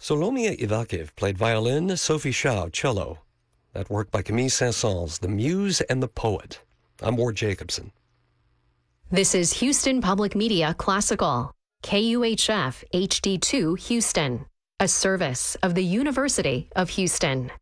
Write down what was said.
Solomia Ivakiv played violin, Sophie Shaw cello. That work by Camille Saint-Saëns, The Muse and the Poet. I'm Ward Jacobson. This is Houston Public Media Classical, KUHF HD2 Houston, a service of the University of Houston.